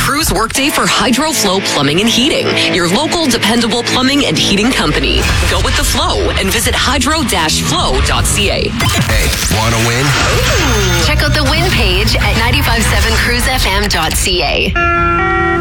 Cruise Workday for HydroFlow Plumbing and Heating, your local dependable plumbing and heating company. Go with the flow and visit hydro-flow.ca. Hey, wanna win? Check out the win page at 957cruisefm.ca.